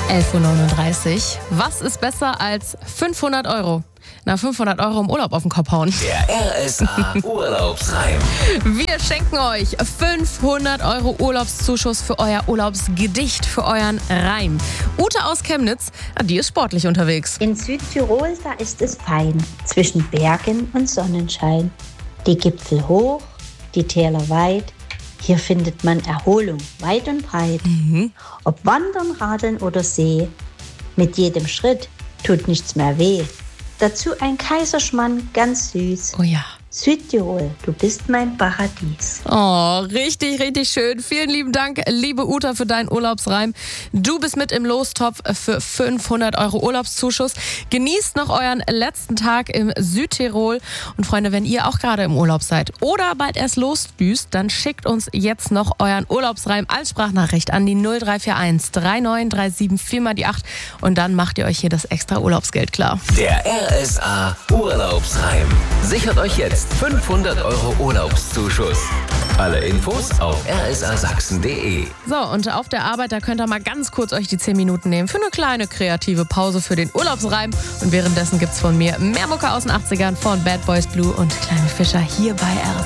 11:39 Uhr. Was ist besser als 500 Euro? 500 Euro im Urlaub auf den Kopf hauen. Der RSA Urlaubsreim. Wir schenken euch 500 Euro Urlaubszuschuss für euer Urlaubsgedicht, für euren Reim. Ute aus Chemnitz, die ist sportlich unterwegs. In Südtirol, da ist es fein, zwischen Bergen und Sonnenschein. Die Gipfel hoch, die Täler weit, hier findet man Erholung weit und breit. Ob Wandern, Radeln oder See, mit jedem Schritt tut nichts mehr weh. Dazu ein Kaiserschmarrn, ganz süß. Oh ja. Südtirol, du bist mein Paradies. Oh, richtig, richtig schön. Vielen lieben Dank, liebe Uta, für deinen Urlaubsreim. Du bist mit im Lostopf für 500 Euro Urlaubszuschuss. Genießt noch euren letzten Tag im Südtirol. Und Freunde, wenn ihr auch gerade im Urlaub seid oder bald erst losdüst, dann schickt uns jetzt noch euren Urlaubsreim als Sprachnachricht an die 0341 3937 4x8 und dann macht ihr euch hier das extra Urlaubsgeld klar. Der RSA Urlaubsreim. Sichert euch jetzt 500 Euro Urlaubszuschuss. Alle Infos auf rsasachsen.de. So, und auf der Arbeit, da könnt ihr mal ganz kurz euch die 10 Minuten nehmen für eine kleine kreative Pause für den Urlaubsreim. Und währenddessen gibt's von mir mehr Mucke aus den 80ern von Bad Boys Blue und Kleine Fischer hier bei RSA.